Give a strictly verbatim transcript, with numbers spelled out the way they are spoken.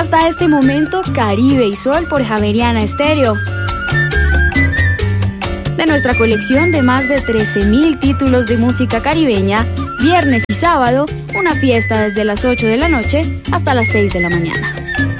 Hasta este momento, Caribe y Sol por Javeriana Estéreo. De nuestra colección de más de trece mil títulos de música caribeña, viernes y sábado, una fiesta desde las ocho de la noche hasta las seis de la mañana.